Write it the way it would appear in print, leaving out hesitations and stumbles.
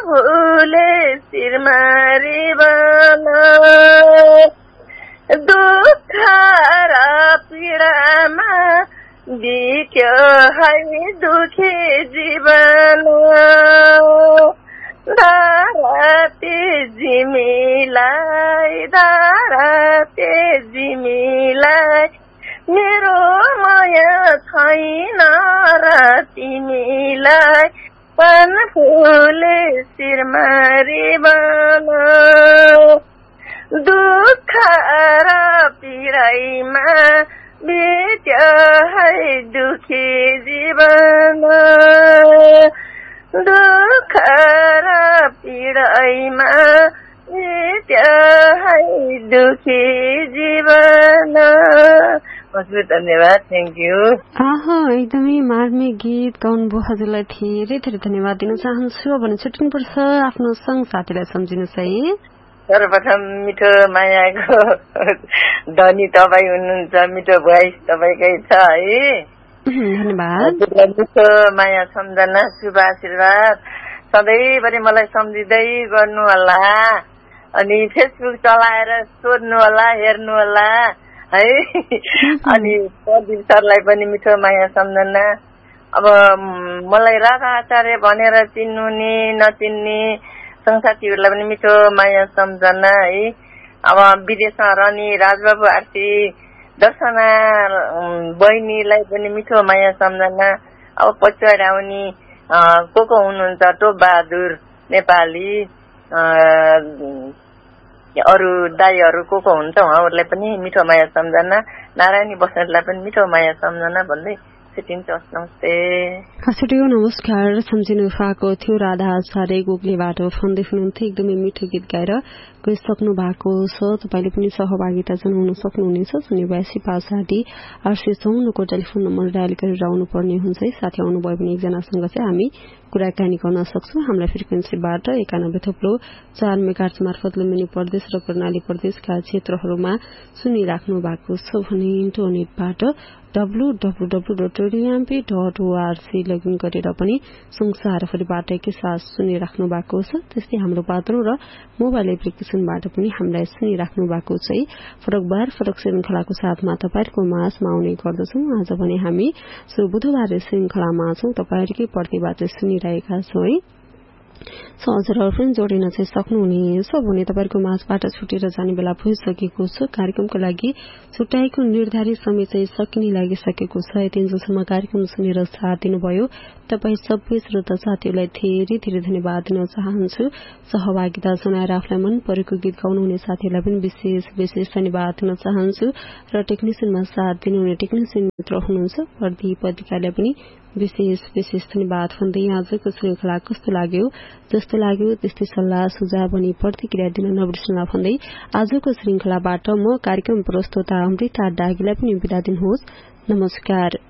फुले शिरमारी बन दुःख र पीडामा बिक्यो है दुखी जीवन धाराते जिमीलाई मेरो माया छैन र तिमीलाई पान फुले शिरमारी बन दुःख र पीडामा बित्यो है दुखी जीवन दुःख र पीडामा बित्यो है दुखी जीवन। हजुर धन्यवाद, थ्याङ्क यू। एकदमै मार्मिक गीत गाउनुभयो, हजुरलाई धेरै धेरै धन्यवाद दिन चाहन्छु। भने छुट्टिनुपर्छ, आफ्नो सँग साथीलाई सम्झिनुहोस् है। सर्वप्रथम मिठो मायाको धनी तपाईँ हुनुहुन्छ, मिठो भोइस तपाईँकै छ है, धन्यवाद। मिठो माया सम्झना शुभ आशीर्वाद सधैँभरि मलाई सम्झिँदै गर्नु होला। अनि फेसबुक चलाएर सोध्नु होला, हेर्नु होला है। अनि प्रदीप सरलाई पनि मिठो माया सम्झना। अब मलाई राधा आचार्य भनेर चिन्नुहुने नचिन्ने संसाथीहरूलाई पनि मिठो माया सम्झना है। अब विदेशमा रहने राजबाबु आरती दर्शना बहिनीलाई पनि मिठो माया सम्झना। अब पछाडि आउने को हुनुहुन्छ, टोप बहादुर नेपाली, अरू दाईहरू को हुन्छ उहाँहरूलाई पनि मिठो माया सम्झना। नारायणी बस्नेतलाई पनि मिठो माया सम्झना भन्दै छुट्टिन्छ। नमस्ते। हजुर नमस्कार। सम्झिनु भएको थियो राधा आचार्य गोगलेबाट फोन देख्नुहुन्थ्यो, एकदमै मिठो गीत गाएर गइसक्नु भएको छ। तपाईँले पनि सहभागिता जनाउन सक्नुहुनेछ। 082-560-854 को टेलिफोन नम्बर डायल गरेर आउनुपर्ने हुन्छ है। साथी आउनुभयो भने एकजनासँग चाहिँ हामी कुराकानी गर्न सक्छौँ। हामीलाई फ्रिक्वेन्सीबाट 91.4 मेगाहर्ज मार्फत लुम्बिनी प्रदेश र कर्णाली प्रदेशका क्षेत्रहरूमा सुनिराख्नु भएको छ भने इन्टरनेटबाट www.radiomp.org लगइन गरेर पनि संसारभरिबाट एकैसाथ सुनिराख्नु भएको छ। त्यस्तै हाम्रो पात्रो र मोबाइल एप्लिकेसनबाट पनि हामीलाई सुनिराख्नु भएको छ। फरक श्रृंखलाको साथमा तपाईँहरूको माझमा आउने गर्दछौँ। आज भने हामी बुधबार श्रृंखलामा छौँ, तपाईँहरूकै प्रतिबाट सुनिरहेका छौँ है। हजुरहरू पनि जोडिन चाहिँ सक्नुहुनेछ भने तपाईँको माझबाट छुटेर जाने बेला भइसकेको छ। कार्यक्रमको लागि छुट्याएको निर्धारित समय चाहिँ सकिने लागिसकेको छ। यतिन्जेलसम्म कार्यक्रम सुनेर साथ दिनुभयो तपाईँ सबै श्रोता साथीहरूलाई धेरै धेरै धन्यवाद दिन चाहन्छु। सहभागिता जनाएर आफूलाई मन परेको गीत गाउनुहुने साथीहरूलाई पनि विशेष धन्यवाद दिन चाहन्छु। र टेक्निसियनमा साथ दिनुहुने टेक्निसियन मित्र हुनुहुन्छ प्रदीप अधिकारीलाई पनि विशेष धन्यवाद भन्दै आजको श्रृंखला कस्तो लाग्यो, जस्तो लाग्यो त्यस्तै सल्लाह सुझाव अनि प्रतिक्रिया दिन नबिर्सला भन्दै आजको श्रृंखलाबाट म कार्यक्रम प्रस्तोता अमृता डागीलाई पनि बिदा दिनुहोस्। नमस्कार।